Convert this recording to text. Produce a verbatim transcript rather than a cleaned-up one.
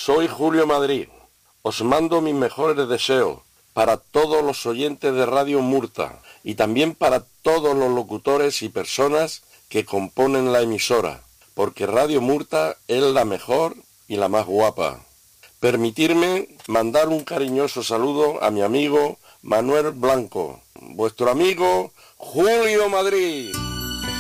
Soy Julio Madrid. Os mando mis mejores deseos para todos los oyentes de Radio Murta y también para todos los locutores y personas que componen la emisora, porque Radio Murta es la mejor y la más guapa. Permitirme mandar un cariñoso saludo a mi amigo Manuel Blanco, vuestro amigo Julio Madrid.